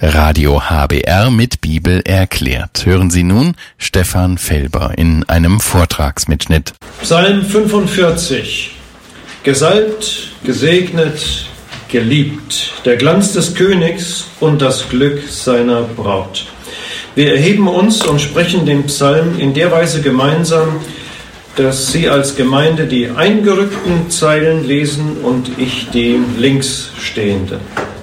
Radio HBR mit Bibel erklärt. Hören Sie nun Stefan Felber in einem Vortragsmitschnitt. Psalm 45. Gesalbt, gesegnet, geliebt, der Glanz des Königs und das Glück seiner Braut. Wir erheben uns und sprechen den Psalm in der Weise gemeinsam, dass Sie als Gemeinde die eingerückten Zeilen lesen und ich die links stehenden.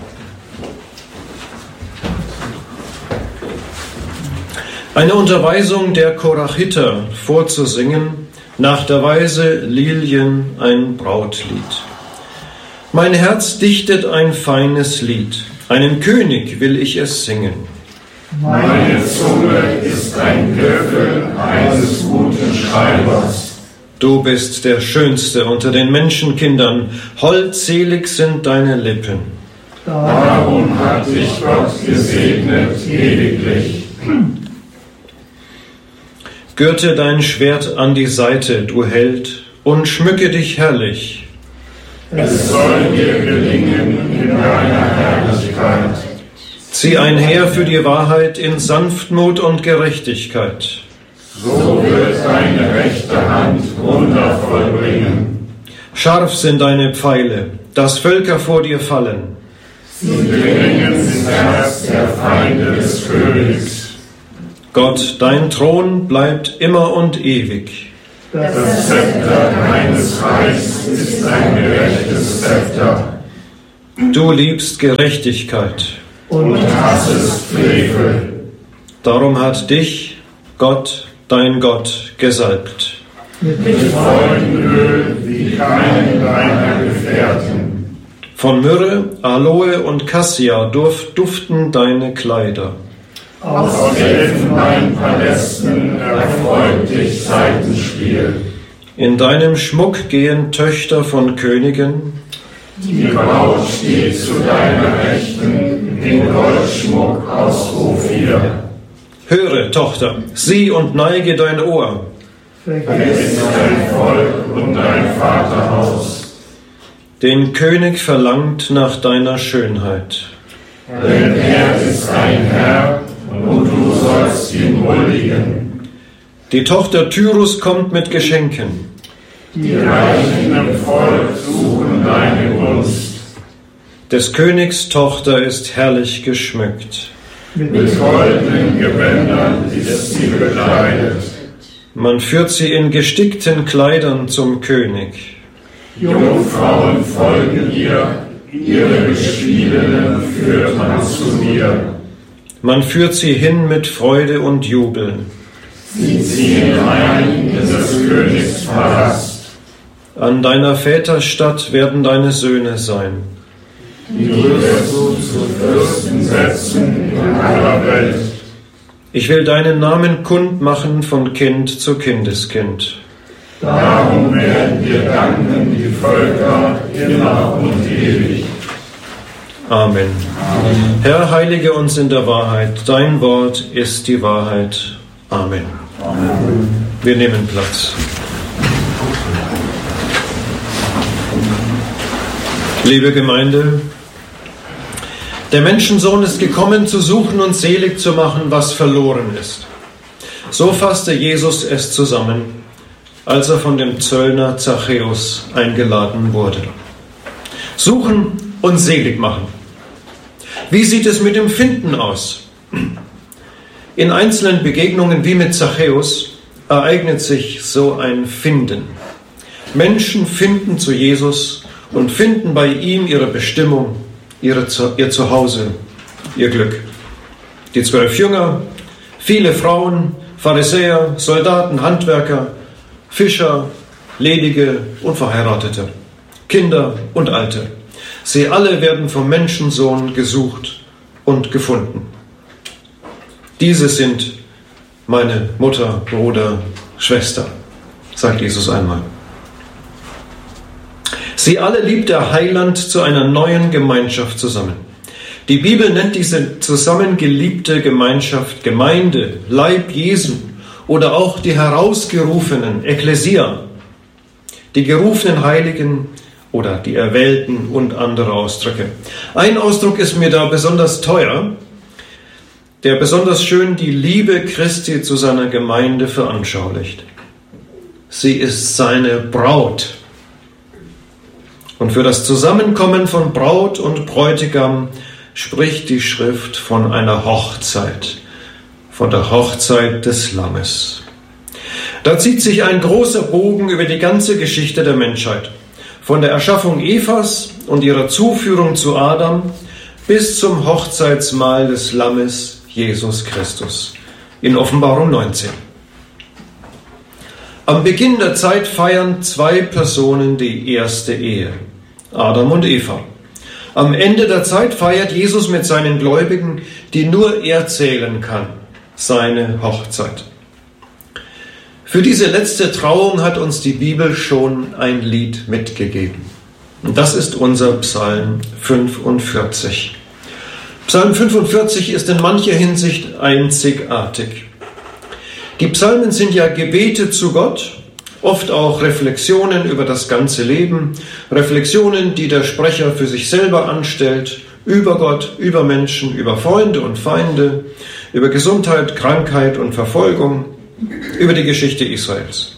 Eine Unterweisung der Korachiter vorzusingen, nach der Weise Lilien ein Brautlied. Mein Herz dichtet ein feines Lied, einem König will ich es singen. Meine Zunge ist ein Griffel eines guten Schreibers. Du bist der Schönste unter den Menschenkindern, holdselig sind deine Lippen. Darum hat dich Gott gesegnet ewiglich. Gürte dein Schwert an die Seite, du Held, und schmücke dich herrlich. Es soll dir gelingen in deiner Herrlichkeit. Zieh einher für die Wahrheit in Sanftmut und Gerechtigkeit. So wird deine rechte Hand Wunder vollbringen. Scharf sind deine Pfeile, dass Völker vor dir fallen. Sie dringen ins Herz der Feinde des Königs. Gott, dein Thron bleibt immer und ewig. Das Zepter deines Reichs ist ein gerechtes Zepter. Du liebst Gerechtigkeit Und hassest Frevel. Darum hat dich Gott, dein Gott, gesalbt. Mit Freudenöl wie keinen deiner Gefährten. Von Myrrhe, Aloe und Cassia duften deine Kleider. Aus Elfenbeinpalästen erfreut dich Saitenspiel. In deinem Schmuck gehen Töchter von Königen. Die Braut steht zu deiner Rechten in Goldschmuck aus Ophir. Höre, Tochter, sieh und neige dein Ohr. Vergiss dein Volk und dein Vaterhaus. Den König verlangt nach deiner Schönheit. Denn er ist ein Herr und du sollst ihn huldigen. Die Tochter Tyrus kommt mit Geschenken. Die Reichen im Volk suchen deine Gunst. Des Königs Tochter ist herrlich geschmückt. Mit goldenen Gewändern ist sie bekleidet. Man führt sie in gestickten Kleidern zum König. Jungfrauen folgen ihr, ihre Gespielinnen führt man zu mir. Man führt sie hin mit Freude und Jubel. Sie ziehen ein in des Königs Palast. An deiner Väter Stadt werden deine Söhne sein. Die wirst du zu Fürsten setzen in aller Welt. Ich will deinen Namen kund machen von Kind zu Kindeskind. Darum werden dir danken die Völker immer und ewig. Amen. Herr, heilige uns in der Wahrheit. Dein Wort ist die Wahrheit. Amen. Wir nehmen Platz. Liebe Gemeinde, der Menschensohn ist gekommen, zu suchen und selig zu machen, was verloren ist. So fasste Jesus es zusammen, als er von dem Zöllner Zachäus eingeladen wurde. Suchen und selig machen. Wie sieht es mit dem Finden aus? In einzelnen Begegnungen wie mit Zachäus ereignet sich so ein Finden. Menschen finden zu Jesus und finden bei ihm ihre Bestimmung, ihr Zuhause, ihr Glück. Die 12 Jünger, viele Frauen, Pharisäer, Soldaten, Handwerker, Fischer, Ledige und Verheiratete, Kinder und Alte. Sie alle werden vom Menschensohn gesucht und gefunden. Diese sind meine Mutter, Bruder, Schwester, sagt Jesus einmal. Sie alle liebt der Heiland zu einer neuen Gemeinschaft zusammen. Die Bibel nennt diese zusammengeliebte Gemeinschaft Gemeinde, Leib Jesu oder auch die Herausgerufenen, Ekklesia, die gerufenen Heiligen oder die Erwählten und andere Ausdrücke. Ein Ausdruck ist mir da besonders teuer. der besonders schön die Liebe Christi zu seiner Gemeinde veranschaulicht. Sie ist seine Braut. Und für das Zusammenkommen von Braut und Bräutigam spricht die Schrift von einer Hochzeit, von der Hochzeit des Lammes. Da zieht sich ein großer Bogen über die ganze Geschichte der Menschheit, von der Erschaffung Evas und ihrer Zuführung zu Adam bis zum Hochzeitsmahl des Lammes Jesus Christus in Offenbarung 19. Am Beginn der Zeit feiern zwei Personen die erste Ehe, Adam und Eva. Am Ende der Zeit feiert Jesus mit seinen Gläubigen, die nur er zählen kann, seine Hochzeit. Für diese letzte Trauung hat uns die Bibel schon ein Lied mitgegeben. Und das ist unser Psalm 45. Psalm 45 ist in mancher Hinsicht einzigartig. Die Psalmen sind ja Gebete zu Gott, oft auch Reflexionen über das ganze Leben, Reflexionen, die der Sprecher für sich selber anstellt, über Gott, über Menschen, über Freunde und Feinde, über Gesundheit, Krankheit und Verfolgung, über die Geschichte Israels.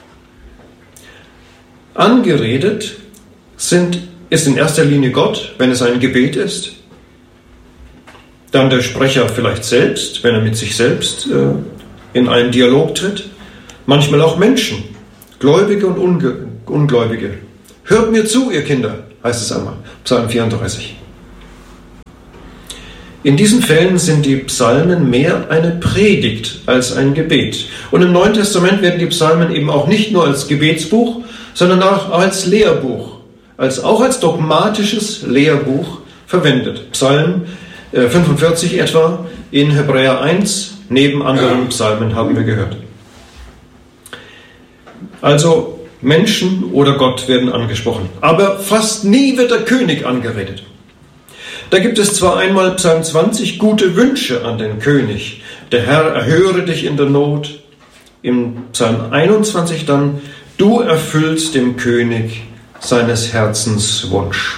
Angeredet ist in erster Linie Gott, wenn es ein Gebet ist, dann der Sprecher vielleicht selbst, wenn er mit sich selbst in einen Dialog tritt, manchmal auch Menschen, Gläubige und Ungläubige. Hört mir zu, ihr Kinder, heißt es einmal, Psalm 34. In diesen Fällen sind die Psalmen mehr eine Predigt als ein Gebet. Und im Neuen Testament werden die Psalmen eben auch nicht nur als Gebetsbuch, sondern auch als Lehrbuch, auch als dogmatisches Lehrbuch verwendet. Psalm 45 etwa in Hebräer 1, neben anderen Psalmen haben wir gehört. Also Menschen oder Gott werden angesprochen, aber fast nie wird der König angeredet. Da gibt es zwar einmal Psalm 20 gute Wünsche an den König. Der Herr erhöre dich in der Not. Im Psalm 21 dann, du erfüllst dem König seines Herzens Wunsch.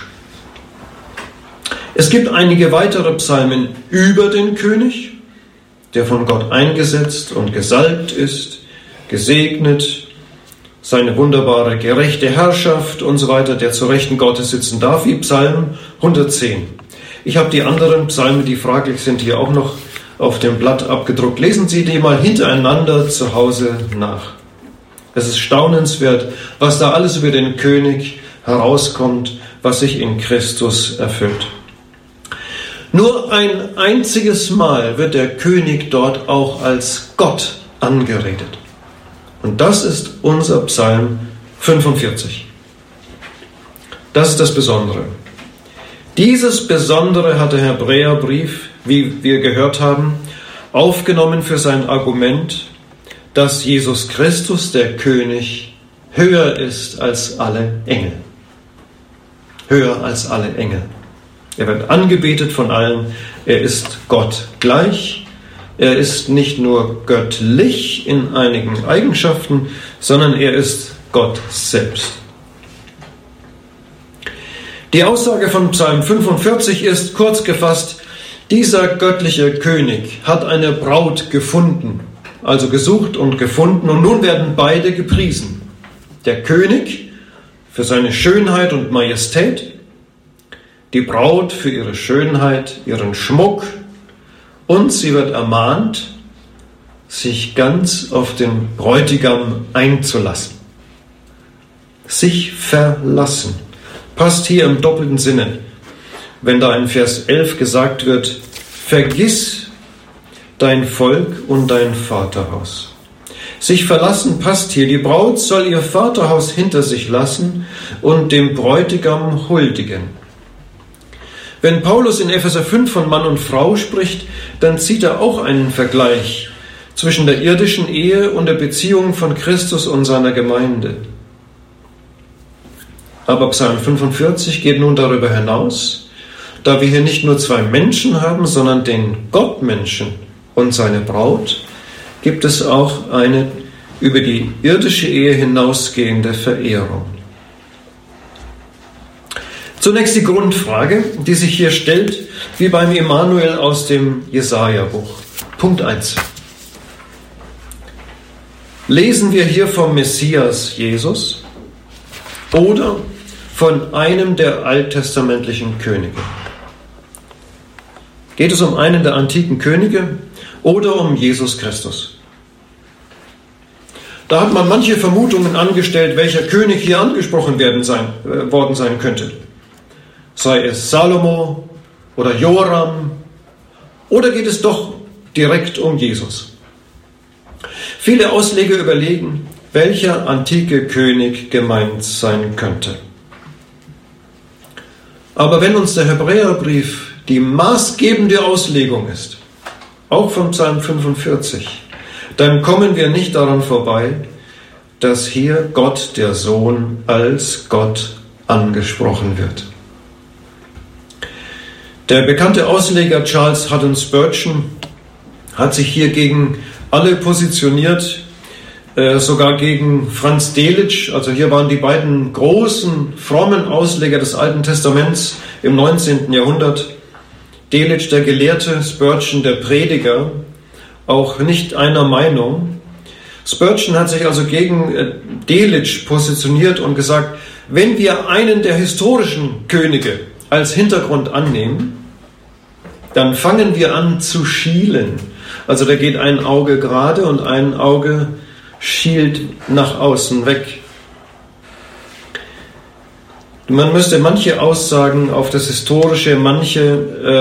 Es gibt einige weitere Psalmen über den König, der von Gott eingesetzt und gesalbt ist, gesegnet, seine wunderbare gerechte Herrschaft und so weiter, der zur Rechten Gottes sitzen darf, wie Psalm 110. Ich habe die anderen Psalmen, die fraglich sind, hier auch noch auf dem Blatt abgedruckt. Lesen Sie die mal hintereinander zu Hause nach. Es ist staunenswert, was da alles über den König herauskommt, was sich in Christus erfüllt. Nur ein einziges Mal wird der König dort auch als Gott angeredet. Und das ist unser Psalm 45. Das ist das Besondere. Dieses Besondere hat der Hebräerbrief, wie wir gehört haben, aufgenommen für sein Argument, dass Jesus Christus, der König, höher ist als alle Engel. Höher als alle Engel. Er wird angebetet von allen. Er ist Gott gleich. Er ist nicht nur göttlich in einigen Eigenschaften, sondern er ist Gott selbst. Die Aussage von Psalm 45 ist kurz gefasst, dieser göttliche König hat eine Braut gefunden, also gesucht und gefunden, und nun werden beide gepriesen. Der König für seine Schönheit und Majestät, die Braut für ihre Schönheit, ihren Schmuck, und sie wird ermahnt, sich ganz auf den Bräutigam einzulassen. Sich verlassen. Passt hier im doppelten Sinne, wenn da in Vers 11 gesagt wird, vergiss dein Volk und dein Vaterhaus. Sich verlassen passt hier. Die Braut soll ihr Vaterhaus hinter sich lassen und dem Bräutigam huldigen. Wenn Paulus in Epheser 5 von Mann und Frau spricht, dann zieht er auch einen Vergleich zwischen der irdischen Ehe und der Beziehung von Christus und seiner Gemeinde. Aber Psalm 45 geht nun darüber hinaus, da wir hier nicht nur zwei Menschen haben, sondern den Gottmenschen und seine Braut, gibt es auch eine über die irdische Ehe hinausgehende Verehrung. Zunächst die Grundfrage, die sich hier stellt, wie beim Immanuel aus dem Jesaja-Buch. Punkt 1. Lesen wir hier vom Messias Jesus oder von einem der alttestamentlichen Könige? Geht es um einen der antiken Könige oder um Jesus Christus? Da hat man manche Vermutungen angestellt, welcher König hier angesprochen worden sein könnte. Sei es Salomo oder Joram, oder geht es doch direkt um Jesus? Viele Ausleger überlegen, welcher antike König gemeint sein könnte. Aber wenn uns der Hebräerbrief die maßgebende Auslegung ist, auch von Psalm 45, dann kommen wir nicht daran vorbei, dass hier Gott, der Sohn, als Gott angesprochen wird. Der bekannte Ausleger Charles Haddon Spurgeon hat sich hier gegen alle positioniert, sogar gegen Franz Delitzsch. Also hier waren die beiden großen, frommen Ausleger des Alten Testaments im 19. Jahrhundert. Delitzsch, der Gelehrte, Spurgeon, der Prediger, auch nicht einer Meinung. Spurgeon hat sich also gegen Delitzsch positioniert und gesagt, wenn wir einen der historischen Könige als Hintergrund annehmen, dann fangen wir an zu schielen. Also da geht ein Auge gerade und ein Auge schielt nach außen weg. Man müsste manche Aussagen auf das Historische, manche